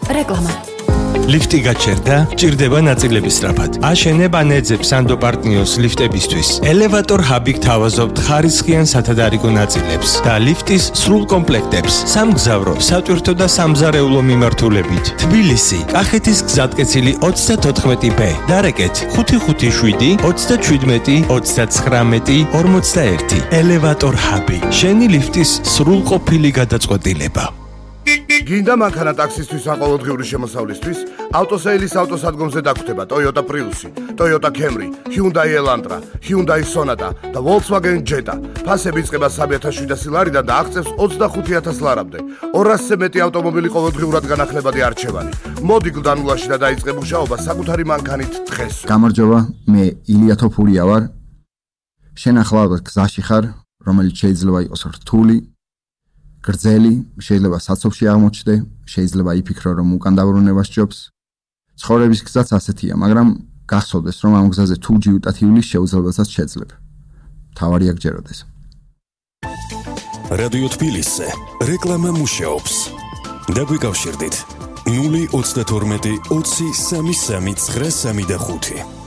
რეკლამა. ლიფტი გაჩერდა, ჭირდება ნაწილების სწრაფად. აშენებ ან ეძებს ანდო პარტნიოს ლიფტებისთვის. ელევატორ ჰაბი გთავაზობთ ხარისხიან სათადარიგო ნაწილებს და ლიფტის სრულ კომპლექტებს. სამგზავრო, სატვირთო და სამზარეულო მიმართულებით. თბილისი, კახეთის გზატკეცილი 34B. დარეკეთ 557 37 39 41. ელევატორ ჰაბი. შენი ლიფტის სრულყოფილი გადაწყვეტილება. გინდა მანქანა ტაქსისთვის ან ყოველდღიური შემოსავლისთვის, ავტოსეილის ავტოსადგომზე დაგხვდება Toyota Prius, Toyota Camry, Hyundai Elantra, Hyundai Sonata და Volkswagen Jetta. ფასები იწყება 3.700 ლარიდან და აღწევს 25.000 ლარამდე. 200-ზე მეტი ავტომობილი ყოველდღიურად განახლებადი არჩევანი. მოდი გლდანულაში და დაიწყე მუშაობა საკუთარი მანქანით დღეს. გამარჯობა, მე ილია თოფურია ვარ. შენ ახლა გზაში ხარ, რომელიც შეიძლება იყოს რთული, გრძელი, შეიძლება საცობში აღმოჩნდე, შეიძლება იფიქრო, რომ უკან დაბრუნება სჯობს. ცხოვრების გზაც ასეთია, მაგრამ გახსოვდეს, რომ ამ გზაზე თუ ჯიუტად ივლის შეუძლებელსაც შეძლებ. თავარია გჯეროდეს. რადიო თბილისზე რეკლამა მუშაობს. დაგვიკავშირდით 032 20 33 935.